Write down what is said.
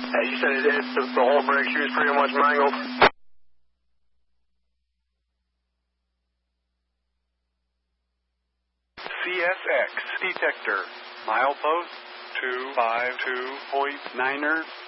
You said the whole brake shoe is pretty much mangled. CSX detector, milepost 252.9er.